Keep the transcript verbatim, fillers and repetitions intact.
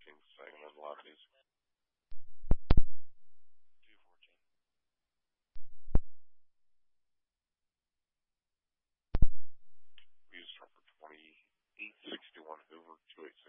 fourteen singing in a lot of these. two fourteen. We used her for twenty-eight sixty-one Hoover two eight